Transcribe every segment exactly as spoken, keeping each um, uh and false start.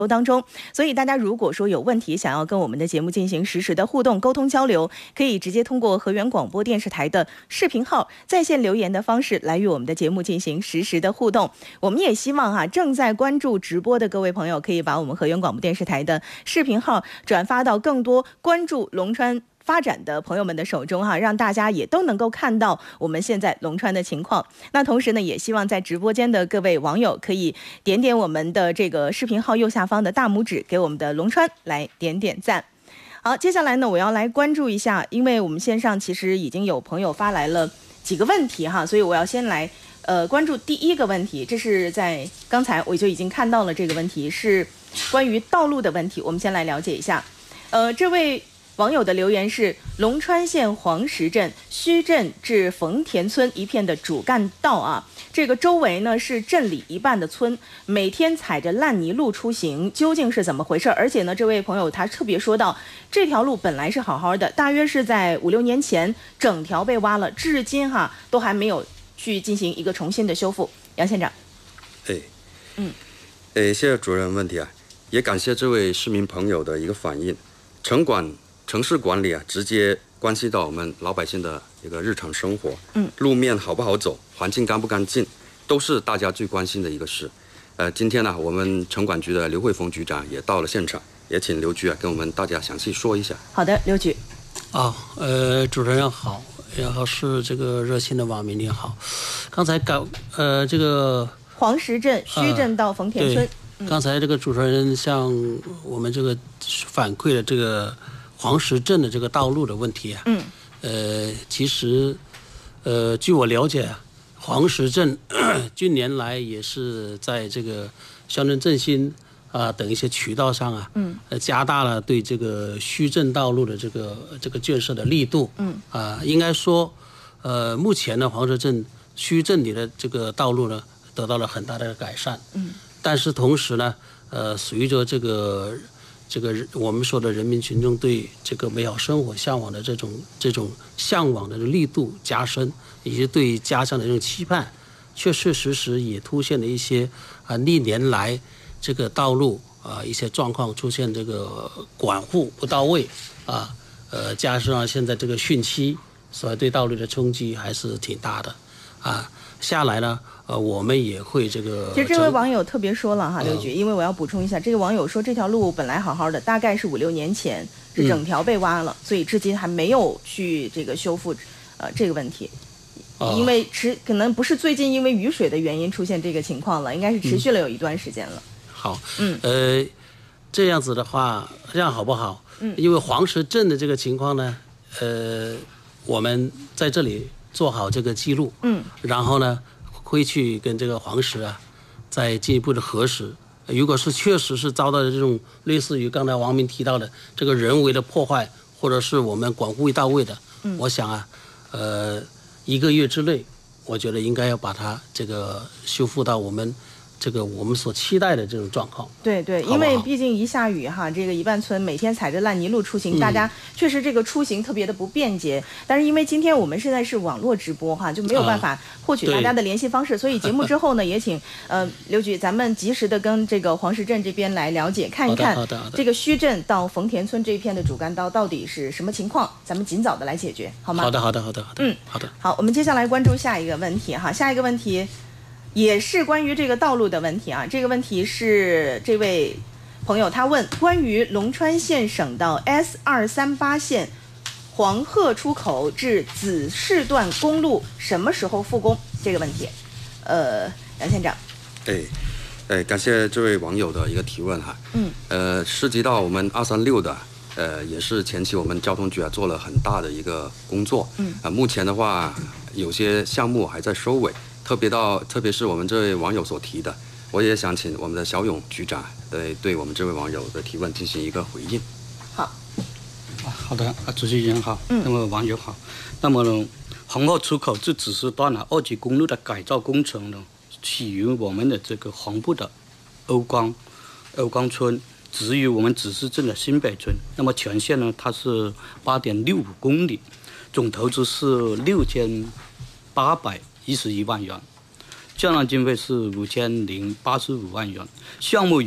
当中，所以大家如果说有问题想要跟我们的节目进行实时的互动沟通交流，可以直接通过河源广播电视台的视频号在线留言的方式来与我们的节目进行实时的互动。我们也希望哈、啊、正在关注直播的各位朋友可以把我们河源广播电视台的视频号转发到更多关注龙川发展的朋友们的手中哈，让大家也都能够看到我们现在龙川的情况。那同时呢，也希望在直播间的各位网友可以点点我们的这个视频号右下方的大拇指，给我们的龙川来点点赞。好，接下来呢，我要来关注一下，因为我们线上其实已经有朋友发来了几个问题哈，所以我要先来呃关注第一个问题，这是在刚才我就已经看到了，这个问题是关于道路的问题，我们先来了解一下。呃，这位网友的留言是：龙川县黄石镇须镇至冯田村一片的主干道啊，这个周围呢是镇里一半的村，每天踩着烂泥路出行，究竟是怎么回事？而且呢，这位朋友他特别说到，这条路本来是好好的，大约是在五六年前整条被挖了，至今哈都还没有去进行一个重新的修复。杨县长， 哎，嗯，哎，谢谢主任问题啊，也感谢这位市民朋友的一个反映，城管。城市管理啊，直接关系到我们老百姓的一个日常生活。嗯，路面好不好走，环境干不干净，都是大家最关心的一个事。呃，今天呢、啊，我们城管局的刘慧峰局长也到了现场，也请刘局啊跟我们大家详细说一下。 好的，刘局。 啊，呃，主持人好，然后是这个热心的网民你好。刚才搞呃这个黄石镇须镇到冯田村、 呃，刚才这个主持人向我们这个反馈的这个。黄石镇的这个道路的问题啊，嗯，呃，其实，呃，据我了解啊，黄石镇近年来也是在这个乡镇振兴啊、呃、等一些渠道上啊，嗯，呃，加大了对这个须镇道路的这个这个建设的力度，嗯，啊、呃，应该说，呃，目前呢，黄石镇须镇里的这个道路呢，得到了很大的改善，嗯，但是同时呢，呃，随着这个。这个我们说的人民群众对这个美好生活向往的这种这种向往的力度加深，以及对家乡的这种期盼，确确实实也凸显了一些啊历年来这个道路啊一些状况出现这个管护不到位啊，呃加上现在这个汛期，所以对道路的冲击还是挺大的啊。下来呢，呃，我们也会这个。 其实这位网友特别说了哈，刘局，因为我要补充一下，这个网友说这条路本来好好的，大概是五六年前是整条被挖了，嗯、所以至今还没有去这个修复，呃，这个问题，哦、因为持可能不是最近因为雨水的原因出现这个情况了，应该是持续了有一段时间了。 嗯、好，嗯，呃，这样子的话，这样好不好？嗯，因为黄石镇的这个情况呢，呃，我们在这里。做好这个记录，嗯，然后呢，会去跟这个黄石啊，再进一步的核实。如果是确实是遭到的这种类似于刚才王明提到的这个人为的破坏，或者是我们管护未到位的，嗯，我想啊，呃，一个月之内，我觉得应该要把它这个修复到我们。这个我们所期待的这种状况， 对对，因为毕竟一下雨哈，这个一半村每天踩着烂泥路出行，嗯、大家确实这个出行特别的不便捷。但是因为今天我们现在是网络直播哈，就没有办法获取大家的联系方式，啊、所以节目之后呢，也请呃刘局咱们及时的跟这个黄石镇这边来了解，看一看这个须镇到冯田村这一片的主干道到底是什么情况，咱们尽早的来解决，好吗？ 好的，好的，好的，好的， 嗯， 好的。 好，我们接下来关注下一个问题哈，下一个问题。也是关于这个道路的问题啊，这个问题是这位朋友他问关于龙川县省道 S 二三八线黄鹤出口至子市段公路什么时候复工这个问题。呃，杨县长。 哎，哎，感谢这位网友的一个提问哈。嗯。呃，涉及到我们二三六的，呃，也是前期我们交通局啊做了很大的一个工作。嗯。啊、呃，目前的话，有些项目还在收尾。特别到，特别是我们这位网友所提的，我也想请我们的小勇局长对对我们这位网友的提问进行一个回应。 好， 啊，好的，啊，主持人好，那么网友好，那么呢，黄鹤出口至子市段呢二级公路的改造工程呢，起于我们的这个黄埔的欧光欧光村，直于我们子市镇的新北村。那么全线呢，它是八点六五公里，总投资是六千八百。一十一万元，建设经费是五千零八十五万元，项目由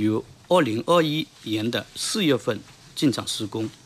二零二一年的四月份进场施工。